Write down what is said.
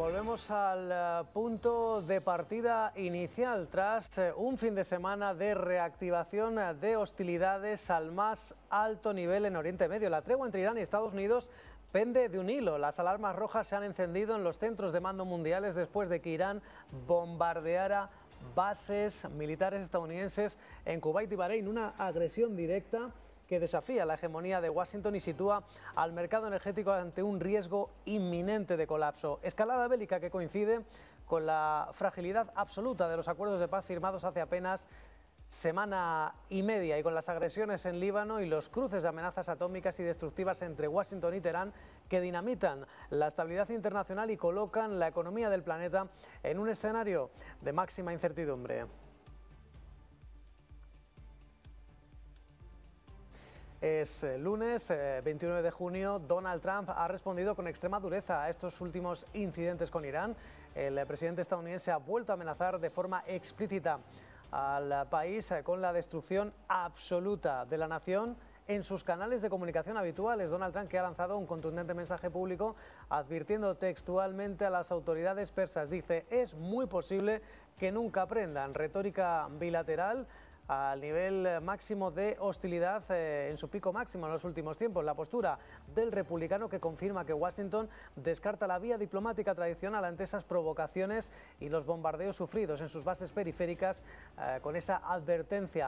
Volvemos al punto de partida inicial tras un fin de semana de reactivación de hostilidades al más alto nivel en Oriente Medio. La tregua entre Irán y Estados Unidos pende de un hilo. Las alarmas rojas se han encendido en los centros de mando mundiales después de que Irán bombardeara bases militares estadounidenses en Kuwait y Bahrein. Una agresión directa que desafía la hegemonía de Washington y sitúa al mercado energético ante un riesgo inminente de colapso. Escalada bélica que coincide con la fragilidad absoluta de los acuerdos de paz firmados hace apenas semana y media, y con las agresiones en Líbano y los cruces de amenazas atómicas y destructivas entre Washington y Teherán que dinamitan la estabilidad internacional y colocan la economía del planeta en un escenario de máxima incertidumbre. Es lunes 29 de junio. Donald Trump ha respondido con extrema dureza a estos últimos incidentes con Irán. El presidente estadounidense ha vuelto a amenazar de forma explícita al país con la destrucción absoluta de la nación en sus canales de comunicación habituales. Donald Trump, que ha lanzado un contundente mensaje público advirtiendo textualmente a las autoridades persas. Dice: es muy posible que nunca aprendan. Retórica bilateral al nivel máximo de hostilidad, en su pico máximo en los últimos tiempos. La postura del republicano, que confirma que Washington descarta la vía diplomática tradicional ante esas provocaciones y los bombardeos sufridos en sus bases periféricas, con esa advertencia